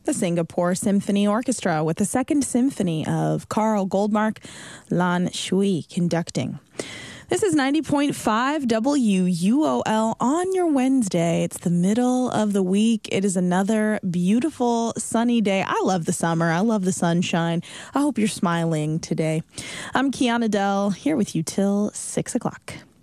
the Singapore Symphony Orchestra with the Second Symphony of Carl Goldmark, Lan Shui conducting. This is 90.5 WUOL on your Wednesday. It's the middle of the week. It is another beautiful sunny day. I love the summer. I love the sunshine. I hope you're smiling today. I'm Kiana Dell, here with you till 6 o'clock.